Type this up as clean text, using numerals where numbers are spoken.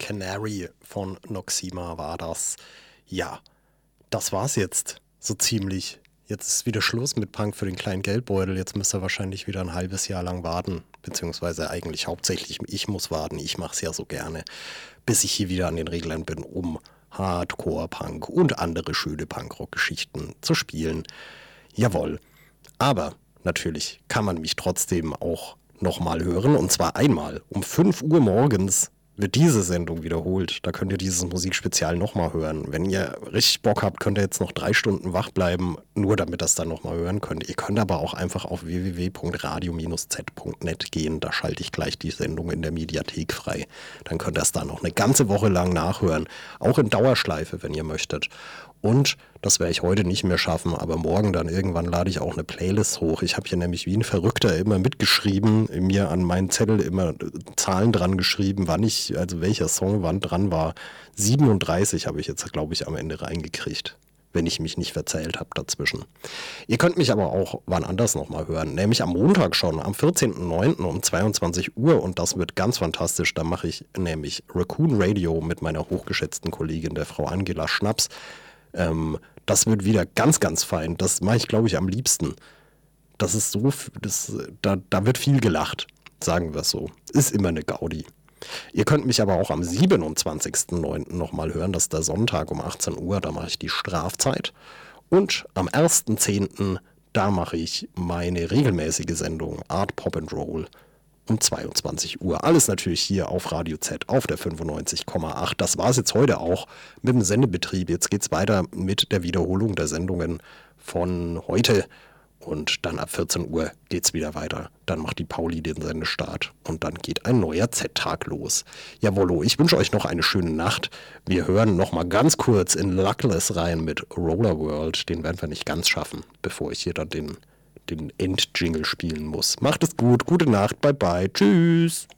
Canary von Noxima war das. Ja, das war's jetzt so ziemlich. Jetzt ist wieder Schluss mit Punk für den kleinen Geldbeutel. Jetzt müsst ihr wahrscheinlich wieder ein halbes Jahr lang warten. Beziehungsweise eigentlich hauptsächlich ich muss warten. Ich mach's ja so gerne. Bis ich hier wieder an den Reglern bin, um Hardcore-Punk und andere schöne Punkrock-Geschichten zu spielen. Jawohl. Aber natürlich kann man mich trotzdem auch nochmal hören. Und zwar einmal um 5 Uhr morgens wird diese Sendung wiederholt. Da könnt ihr dieses Musikspezial nochmal hören. Wenn ihr richtig Bock habt, könnt ihr jetzt noch 3 Stunden wach bleiben, nur damit das dann nochmal hören könnt. Ihr könnt aber auch einfach auf www.radio-z.net gehen. Da schalte ich gleich die Sendung in der Mediathek frei. Dann könnt ihr es da noch eine ganze Woche lang nachhören. Auch in Dauerschleife, wenn ihr möchtet. Und das werde ich heute nicht mehr schaffen, aber morgen dann irgendwann lade ich auch eine Playlist hoch. Ich habe hier nämlich wie ein Verrückter immer mitgeschrieben, mir an meinen Zettel immer Zahlen dran geschrieben, also welcher Song wann dran war. 37 habe ich jetzt, glaube ich, am Ende reingekriegt, wenn ich mich nicht verzählt habe dazwischen. Ihr könnt mich aber auch wann anders nochmal hören, nämlich am Montag schon, am 14.09. um 22 Uhr und das wird ganz fantastisch. Da mache ich nämlich Raccoon Radio mit meiner hochgeschätzten Kollegin, der Frau Angela Schnaps. Das wird wieder ganz, ganz fein. Das mache ich, glaube ich, am liebsten. Das ist so, da wird viel gelacht, sagen wir es so. Ist immer eine Gaudi. Ihr könnt mich aber auch am 27.09. nochmal hören. Das ist der Sonntag um 18 Uhr. Da mache ich die Strafzeit. Und am 1.10. da mache ich meine regelmäßige Sendung Art Pop and Roll um 22 Uhr. Alles natürlich hier auf Radio Z auf der 95,8. Das war es jetzt heute auch mit dem Sendebetrieb. Jetzt geht es weiter mit der Wiederholung der Sendungen von heute. Und dann ab 14 Uhr geht es wieder weiter. Dann macht die Pauli den Sendestart. Und dann geht ein neuer Z-Tag los. Jawollo, ich wünsche euch noch eine schöne Nacht. Wir hören noch mal ganz kurz in Luckless rein mit Roller World. Den werden wir nicht ganz schaffen, bevor ich hier dann den Endjingle spielen muss. Macht es gut, gute Nacht, bye bye, tschüss.